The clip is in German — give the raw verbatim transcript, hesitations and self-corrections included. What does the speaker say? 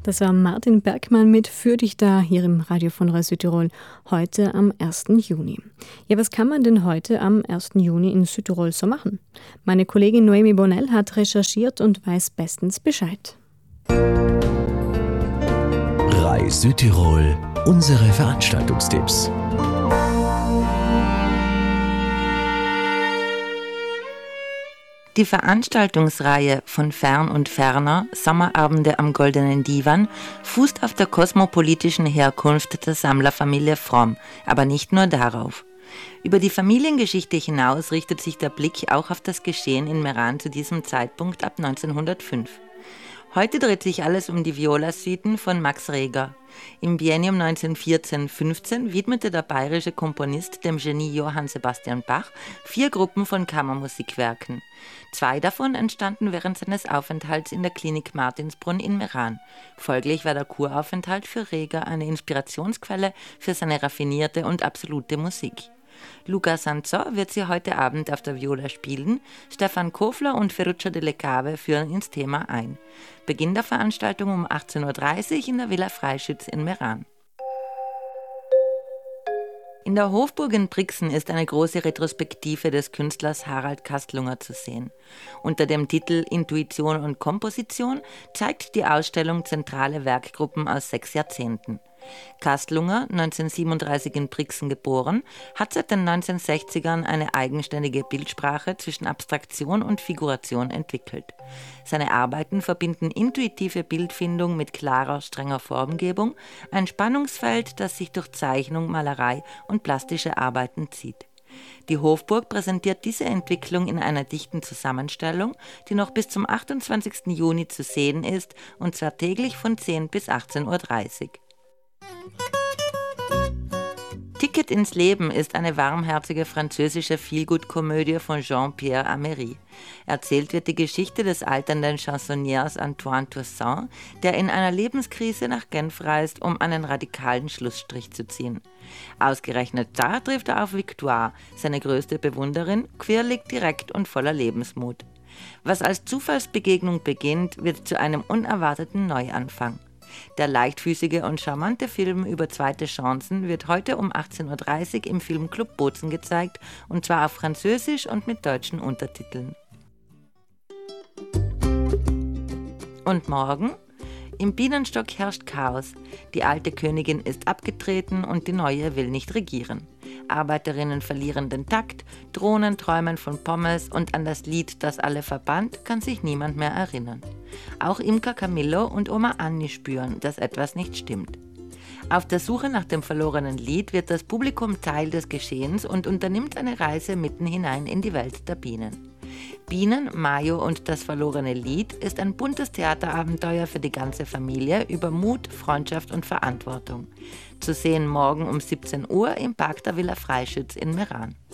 Das war Martin Bergmann mit Für dich da hier im Radio von Reu Südtirol heute am ersten Juni. Ja, was kann man denn heute am ersten Juni in Südtirol so machen? Meine Kollegin Noemi Bonell hat recherchiert und weiß bestens Bescheid. Reu Südtirol, unsere Veranstaltungstipps. Die Veranstaltungsreihe von Fern und Ferner, Sommerabende am Goldenen Divan, fußt auf der kosmopolitischen Herkunft der Sammlerfamilie Fromm, aber nicht nur darauf. Über die Familiengeschichte hinaus richtet sich der Blick auch auf das Geschehen in Meran zu diesem Zeitpunkt ab neunzehnhundertfünf. Heute dreht sich alles um die Viola-Suiten von Max Reger. Im Biennium neunzehnhundertvierzehn fünfzehn widmete der bayerische Komponist dem Genie Johann Sebastian Bach vier Gruppen von Kammermusikwerken. Zwei davon entstanden während seines Aufenthalts in der Klinik Martinsbrunn in Meran. Folglich war der Kuraufenthalt für Reger eine Inspirationsquelle für seine raffinierte und absolute Musik. Luca Sanzò wird sie heute Abend auf der Viola spielen, Stefan Kofler und Ferruccio Delle Cave führen ins Thema ein. Beginn der Veranstaltung um achtzehn Uhr dreißig in der Villa Freischütz in Meran. In der Hofburg in Brixen ist eine große Retrospektive des Künstlers Harald Kastlunger zu sehen. Unter dem Titel Intuition und Komposition zeigt die Ausstellung zentrale Werkgruppen aus sechs Jahrzehnten. Kastlunger, neunzehnhundertsiebenunddreißig in Brixen geboren, hat seit den neunzehnhundertsechzigern eine eigenständige Bildsprache zwischen Abstraktion und Figuration entwickelt. Seine Arbeiten verbinden intuitive Bildfindung mit klarer, strenger Formgebung, ein Spannungsfeld, das sich durch Zeichnung, Malerei und plastische Arbeiten zieht. Die Hofburg präsentiert diese Entwicklung in einer dichten Zusammenstellung, die noch bis zum achtundzwanzigsten Juni zu sehen ist, und zwar täglich von zehn bis achtzehn Uhr dreißig. Ticket ins Leben ist eine warmherzige französische Feelgood-Komödie von Jean-Pierre Améry. Erzählt wird die Geschichte des alternden Chansonniers Antoine Toussaint, der in einer Lebenskrise nach Genf reist, um einen radikalen Schlussstrich zu ziehen. Ausgerechnet da trifft er auf Victoire, seine größte Bewunderin, quirlig, direkt und voller Lebensmut. Was als Zufallsbegegnung beginnt, wird zu einem unerwarteten Neuanfang. Der leichtfüßige und charmante Film über zweite Chancen wird heute um achtzehn Uhr dreißig im Filmclub Bozen gezeigt, und zwar auf Französisch und mit deutschen Untertiteln. Und morgen? Im Bienenstock herrscht Chaos. Die alte Königin ist abgetreten und die neue will nicht regieren. Arbeiterinnen verlieren den Takt, Drohnen träumen von Pommes und an das Lied, das alle verband, kann sich niemand mehr erinnern. Auch Imker Camillo und Oma Anni spüren, dass etwas nicht stimmt. Auf der Suche nach dem verlorenen Lied wird das Publikum Teil des Geschehens und unternimmt eine Reise mitten hinein in die Welt der Bienen. Bienen, Mayo und das verlorene Lied ist ein buntes Theaterabenteuer für die ganze Familie über Mut, Freundschaft und Verantwortung. Zu sehen morgen um siebzehn Uhr im Park der Villa Freischütz in Meran.